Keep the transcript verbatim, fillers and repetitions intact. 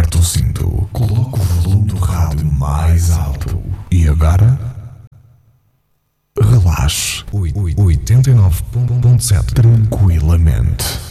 Aperta o cinto, coloca o volume do rádio mais alto e agora relaxe. oitenta e nove ponto sete tranquilamente.